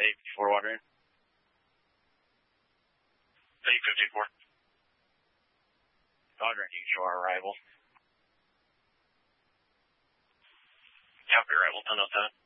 854 water in. 854. Water in, your arrival. Copy arrival, 10:07.